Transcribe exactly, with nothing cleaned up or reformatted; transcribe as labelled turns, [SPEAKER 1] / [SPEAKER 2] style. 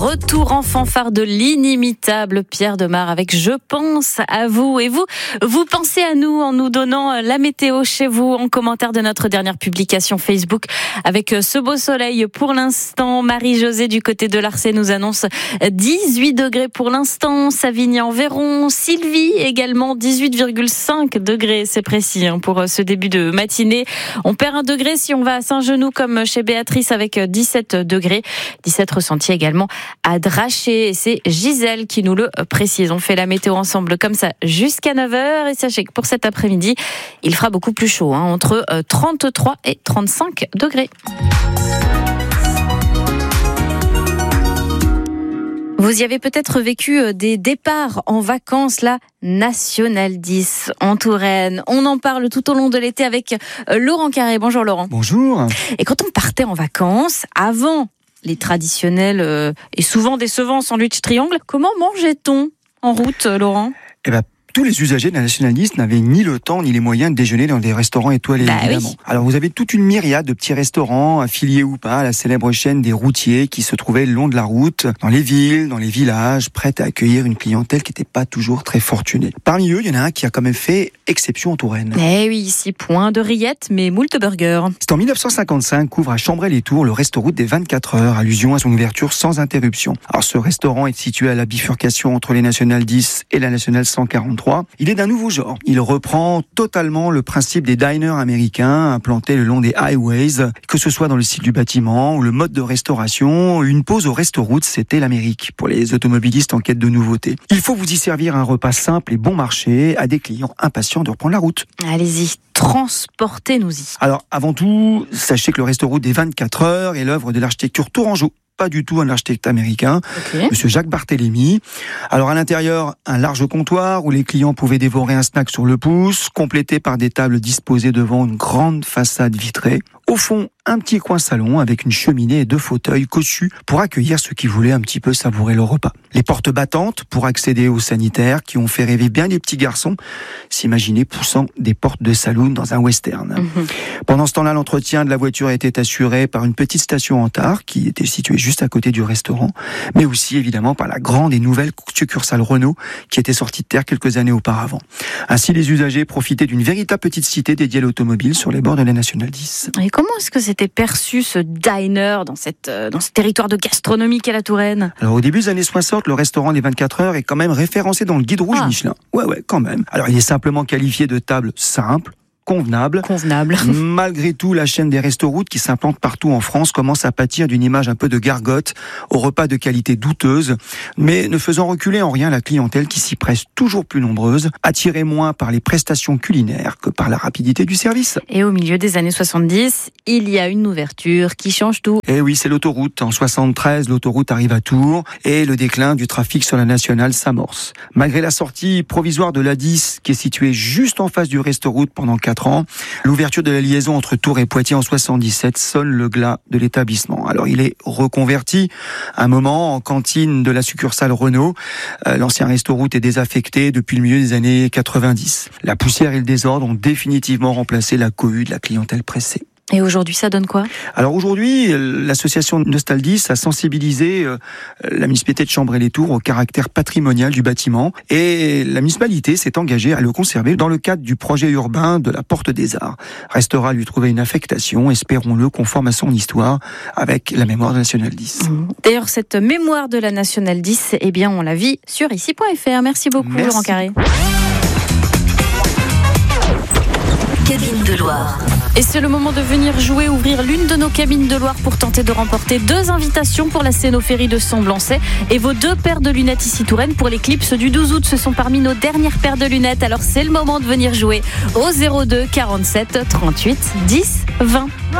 [SPEAKER 1] Retour en fanfare de l'inimitable Pierre Demar avec Je pense à vous. Et vous, vous pensez à nous en nous donnant la météo chez vous en commentaire de notre dernière publication Facebook avec ce beau soleil pour l'instant. Marie-Josée du côté de l'Arcé nous annonce dix-huit degrés pour l'instant. Savigny-en-Véron, Sylvie également dix-huit virgule cinq degrés. C'est précis hein, pour ce début de matinée. On perd un degré si on va à Saint-Genoux comme chez Béatrice avec dix-sept degrés. dix-sept ressentis également à Draché. Et c'est Gisèle qui nous le précise. On fait la météo ensemble comme ça jusqu'à neuf heures. Et sachez que pour cet après-midi, il fera beaucoup plus chaud, hein, entre trente-trois et trente-cinq degrés. Vous y avez peut-être vécu des départs en vacances, la Nationale dix en Touraine. On en parle tout au long de l'été avec Laurent Carré. Bonjour Laurent.
[SPEAKER 2] Bonjour.
[SPEAKER 1] Et quand on partait en vacances, avant les traditionnels euh, et souvent décevants sandwich triangle, comment mangeait-on en route, Laurent ?
[SPEAKER 2] Eh ben, tous les usagers de la Nationale dix n'avaient ni le temps ni les moyens de déjeuner dans des restaurants étoilés, bah évidemment. Oui. Alors vous avez toute une myriade de petits restaurants, affiliés ou pas à la célèbre chaîne des routiers qui se trouvaient le long de la route, dans les villes, dans les villages, prêts à accueillir une clientèle qui n'était pas toujours très fortunée. Parmi eux, il y en a un qui a quand même fait exception en Touraine.
[SPEAKER 1] Eh oui, ici, point de rillettes, mais moult burgers.
[SPEAKER 2] C'est en dix-neuf cent cinquante-cinq qu'ouvre à Chambray-les-Tours le Resto-Route des vingt-quatre heures, allusion à son ouverture sans interruption. Alors ce restaurant est situé à la bifurcation entre les Nationales dix et la Nationale cent quarante-trois. Il est d'un nouveau genre. Il reprend totalement le principe des diners américains implantés le long des highways, que ce soit dans le style du bâtiment ou le mode de restauration. Une pause au Resto-Route, c'était l'Amérique pour les automobilistes en quête de nouveautés. Il faut vous y servir un repas simple et bon marché à des clients impatients de reprendre la route.
[SPEAKER 1] Allez-y, transportez-nous-y.
[SPEAKER 2] Alors, avant tout, sachez que le Resto-Route des vingt-quatre heures est l'œuvre de l'architecture tourangeau. Pas du tout un architecte américain, okay. Monsieur Jacques Barthélemy. Alors à l'intérieur, un large comptoir où les clients pouvaient dévorer un snack sur le pouce, complété par des tables disposées devant une grande façade vitrée. Au fond, un petit coin salon avec une cheminée et deux fauteuils cossus pour accueillir ceux qui voulaient un petit peu savourer le repas. Les portes battantes pour accéder aux sanitaires qui ont fait rêver bien les petits garçons, s'imaginer poussant des portes de saloon dans un western. Mmh. Pendant ce temps-là, l'entretien de la voiture était assuré par une petite station Antar qui était située juste à côté du restaurant, mais aussi évidemment par la grande et nouvelle succursale Renault qui était sortie de terre quelques années auparavant. Ainsi, les usagers profitaient d'une véritable petite cité dédiée à l'automobile sur les bords de la Nationale dix.
[SPEAKER 1] Et comment est-ce que c'était perçu ce diner dans, cette, dans ce territoire de gastronomie qu'est la Touraine ?
[SPEAKER 2] Alors au début des années soixante, le restaurant des vingt-quatre heures est quand même référencé dans le guide rouge ah. Michelin. Ouais, ouais, quand même. Alors il est simplement qualifié de table simple, convenable.
[SPEAKER 1] Convenable.
[SPEAKER 2] Malgré tout, la chaîne des Restos-Routes qui s'implante partout en France commence à pâtir d'une image un peu de gargote, aux repas de qualité douteuse, mais ne faisant reculer en rien la clientèle qui s'y presse toujours plus nombreuse, attirée moins par les prestations culinaires que par la rapidité du service.
[SPEAKER 1] Et au milieu des années soixante-dix, il y a une ouverture qui change tout.
[SPEAKER 2] Et oui, c'est l'autoroute. En soixante-treize, l'autoroute arrive à Tours et le déclin du trafic sur la nationale s'amorce. Malgré la sortie provisoire de l'A dix, qui est située juste en face du Resto-Route pendant quatre ans, l'ouverture de la liaison entre Tours et Poitiers en soixante-dix-sept sonne le glas de l'établissement. Alors il est reconverti un moment en cantine de la succursale Renault. Euh, l'ancien Resto-Route est désaffecté depuis le milieu des années quatre-vingt-dix. La poussière et le désordre ont définitivement remplacé la cohue de la clientèle pressée.
[SPEAKER 1] Et aujourd'hui, ça donne quoi ?
[SPEAKER 2] Alors aujourd'hui, l'association Nostal dix a sensibilisé la municipalité de Chambray-les-Tours au caractère patrimonial du bâtiment et la municipalité s'est engagée à le conserver dans le cadre du projet urbain de la Porte des Arts. Restera à lui trouver une affectation, espérons-le, conforme à son histoire avec la mémoire de la Nationale dix.
[SPEAKER 1] D'ailleurs, cette mémoire de la Nationale dix, eh bien, on la vit sur ici point f r. Merci beaucoup,
[SPEAKER 2] Merci.
[SPEAKER 1] Laurent Carré.
[SPEAKER 3] Cabine de Loire.
[SPEAKER 1] Et c'est le moment de venir jouer, ouvrir l'une de nos cabines de Loire pour tenter de remporter deux invitations pour la Scénophérie de Semblançay et vos deux paires de lunettes ici Touraine pour l'éclipse du douze août. Ce sont parmi nos dernières paires de lunettes. Alors c'est le moment de venir jouer au zéro deux quarante-sept trente-huit dix vingt.